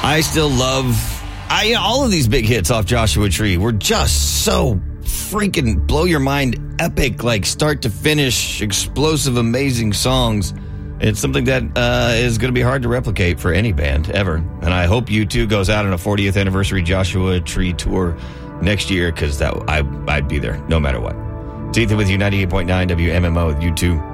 I still love all of these big hits off Joshua Tree were just so freaking blow your mind, epic, like start to finish, explosive, amazing songs. It's something that is going to be hard to replicate for any band ever. And I hope U2 goes out on a 40th anniversary Joshua Tree tour next year, because I'd be there no matter what. It's Ethan with you, 98.9 WMMO with U2.